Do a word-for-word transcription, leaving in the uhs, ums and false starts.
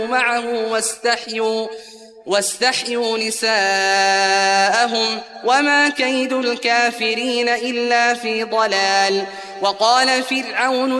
معه واستحيوا, واستحيوا نساءهم وما كيد الكافرين إلا في ضلال. وقال فرعون